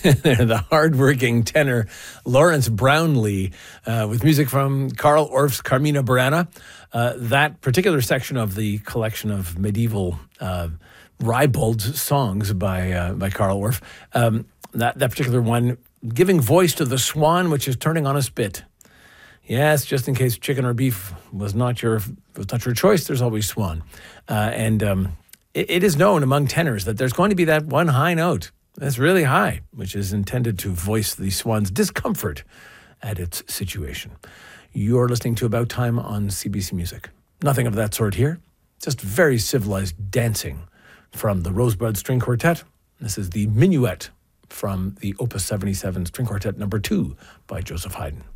The hardworking tenor Lawrence Brownlee with music from Carl Orff's Carmina Burana. That particular section of the collection of medieval ribald songs by Carl Orff, that particular one giving voice to the swan which is turning on a spit. Yes, just in case chicken or beef was not your choice, there's always swan. It is known among tenors that there's going to be that one high note that's really high, which is intended to voice the swan's discomfort at its situation. You're listening to About Time on CBC Music. Nothing of that sort here, just very civilized dancing from the Rosebud String Quartet. This is the Minuet from the Opus 77 String Quartet No. 2 by Joseph Haydn.